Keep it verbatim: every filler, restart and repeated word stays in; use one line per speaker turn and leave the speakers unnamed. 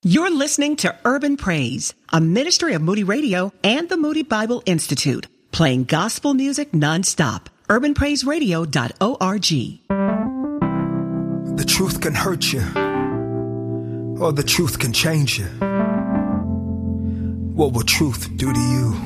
You're listening to Urban Praise, a ministry of Moody Radio and the Moody Bible Institute, playing gospel music nonstop. urban praise radio dot org.
The truth can hurt you, or the truth can change you. What will truth do to you?